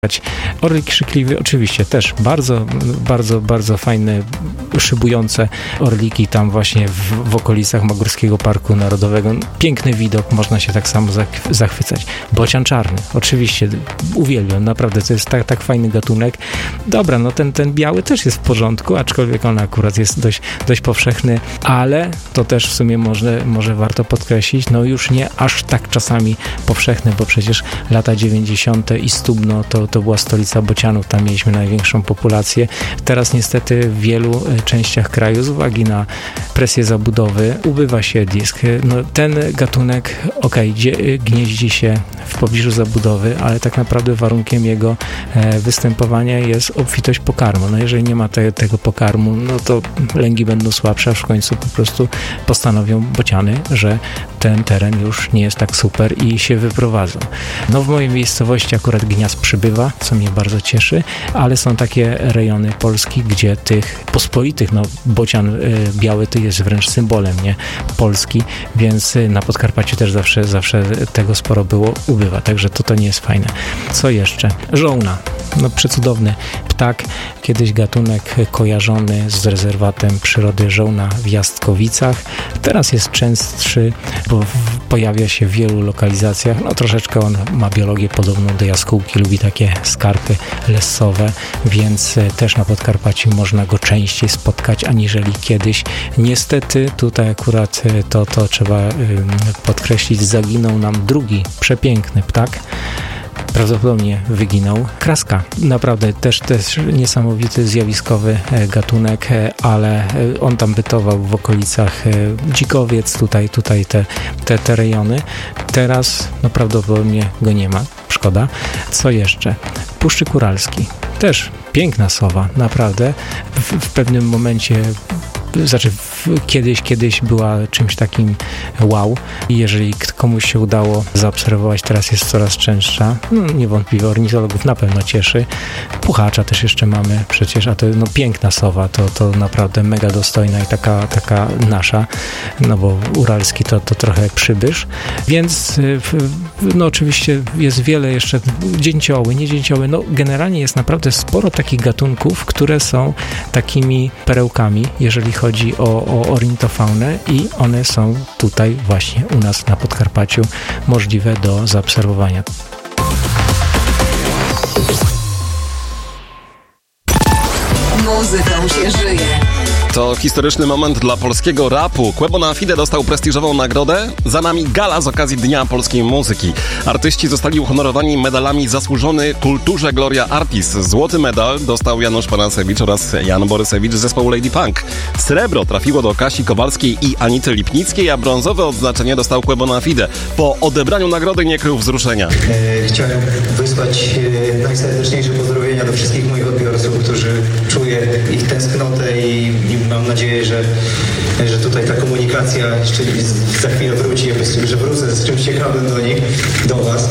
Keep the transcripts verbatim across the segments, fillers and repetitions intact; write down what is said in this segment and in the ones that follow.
Orlik Krzykliwy oczywiście też bardzo, bardzo, bardzo fajne, szybujące orliki tam właśnie w, w okolicach Magórskiego Parku Narodowego. Piękny widok, można się tak samo zachwycać. Bocian czarny, oczywiście, uwielbiam, naprawdę, to jest tak, tak fajny gatunek. Dobra, no ten, ten biały też jest w porządku, aczkolwiek on akurat jest dość, dość powszechny, ale to też w sumie może, może warto podkreślić, no już nie aż tak czasami powszechny, bo przecież lata dziewięćdziesiąte i Stubno to, to była stolica bocianów, tam mieliśmy największą populację. Teraz niestety w wielu częściach kraju z uwagi na presję zabudowy ubywa siedlisk. No, ten gatunek, okej, okay, gnieździ się w pobliżu zabudowy, ale tak naprawdę warunkiem jego e, występowania jest obfitość pokarmu. No jeżeli nie ma te, tego pokarmu, no to lęgi będą słabsze, aż w końcu po prostu postanowią bociany, że ten teren już nie jest tak super i się wyprowadzą. No w mojej miejscowości akurat gniazd przybywa, co mnie bardzo cieszy, ale są takie rejony Polski, gdzie tych pospolitych, no bocian y, biały to jest wręcz symbolem, nie? Polski, więc y, na Podkarpaciu też zawsze, zawsze tego sporo było, ubywa, także to to nie jest fajne. Co jeszcze? Żołna. No przecudowny ptak, kiedyś gatunek kojarzony z rezerwatem przyrody Żołna w Jastkowicach. Teraz jest częstszy, bo w, pojawia się w wielu lokalizacjach. No troszeczkę on ma biologię podobną do jaskółki, lubi takie skarpy lesowe, więc też na Podkarpaciu można go częściej spotkać aniżeli kiedyś. Niestety tutaj akurat to, to trzeba podkreślić, zaginął nam drugi przepiękny ptak. Prawdopodobnie wyginął. Kraska. Naprawdę też, też niesamowity, zjawiskowy gatunek, ale on tam bytował w okolicach Dzikowiec, tutaj, tutaj te, te, te rejony. Teraz no, prawdopodobnie go nie ma. Szkoda. Co jeszcze? Puszczyk Uralski. Też piękna sowa, naprawdę. W, w pewnym momencie Znaczy w, kiedyś, kiedyś była czymś takim wow i jeżeli komuś się udało zaobserwować, teraz jest coraz częstsza. No, niewątpliwie ornitologów na pewno cieszy. Puchacza też jeszcze mamy przecież, a to no, piękna sowa, to, to naprawdę mega dostojna i taka, taka nasza, no bo uralski to, to trochę przybysz, więc no oczywiście jest wiele jeszcze, dzięcioły, nie dzięcioły, no generalnie jest naprawdę sporo takich gatunków, które są takimi perełkami, jeżeli chodzi o, o ornitofaunę i one są tutaj właśnie u nas na Podkarpaciu możliwe do zaobserwowania. Muzyką się żyje. To historyczny moment dla polskiego rapu. Quebo na Fide dostał prestiżową nagrodę. Za nami gala z okazji Dnia Polskiej Muzyki. Artyści zostali uhonorowani medalami Zasłużony Kulturze Gloria Artis. Złoty medal dostał Janusz Panasewicz oraz Jan Borysewicz z zespołu Lady Punk. Srebro trafiło do Kasi Kowalskiej i Anity Lipnickiej, a brązowe odznaczenie dostał Quebo na Fide. Po odebraniu nagrody nie krył wzruszenia. E, chciałem wysłać e, najserdeczniejsze pozdrowienia do wszystkich moich odbiorców, którzy czuję ich tęsknotę i, i mam nadzieję, że, że tutaj ta komunikacja jeszcze za chwilę wróci, że wrócę z czymś ciekawym do nich, do Was.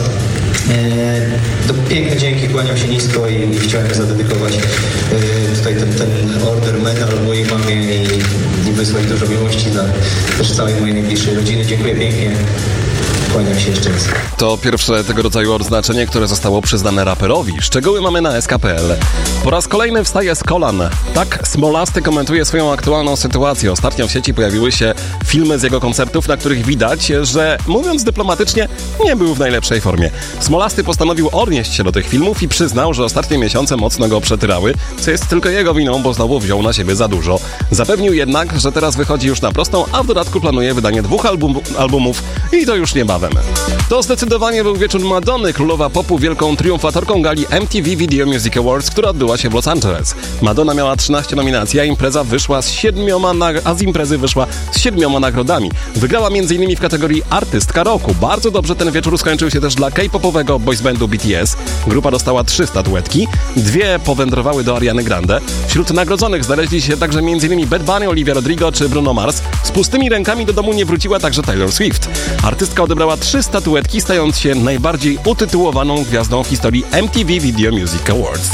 E, to piękne dzięki, kłaniam się nisko i chciałem zadedykować e, tutaj ten, ten order, medal mojej mamie i, i wysłać dużo miłości dla też całej mojej najbliższej rodziny. Dziękuję pięknie. Kłaniam się jeszcze raz. To pierwsze tego rodzaju odznaczenie, które zostało przyznane raperowi. Szczegóły mamy na S K kropka P L. Po raz kolejny wstaje z kolan. Tak Smolasty komentuje swoją aktualną sytuację. Ostatnio w sieci pojawiły się filmy z jego koncertów, na których widać, że mówiąc dyplomatycznie, nie był w najlepszej formie. Smolasty postanowił odnieść się do tych filmów i przyznał, że ostatnie miesiące mocno go przetyrały, co jest tylko jego winą, bo znowu wziął na siebie za dużo. Zapewnił jednak, że teraz wychodzi już na prostą, a w dodatku planuje wydanie dwóch album, albumów i to już niebawem. To zdecydowanie był wieczór Madonny, królowa popu, wielką triumfatorką gali M T V Video Music Awards, która odbyła się w Los Angeles. Madonna miała trzynaście nominacji, a impreza wyszła z siedmioma, nag- a z imprezy wyszła z siedmioma nagrodami. Wygrała m.in. w kategorii artystka roku. Bardzo dobrze ten wieczór skończył się też dla K-popowego boys bandu B T S. Grupa dostała trzy statuetki, dwie powędrowały do Ariany Grande. Wśród nagrodzonych znaleźli się także m.in. Bad Bunny, Olivia Rodrigo czy Bruno Mars. Z pustymi rękami do domu nie wróciła także Taylor Swift. Artystka odebrała trzy statuetki, stając się najbardziej utytułowaną gwiazdą w historii M T V Video Music Awards.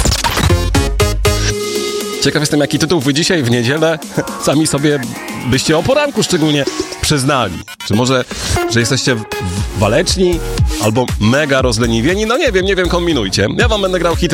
Ciekaw jestem, jaki tytuł wy dzisiaj w niedzielę sami sobie byście o poranku szczególnie przyznali. Czy może, że jesteście waleczni albo mega rozleniwieni? No nie wiem, nie wiem, kombinujcie. Ja wam będę grał hity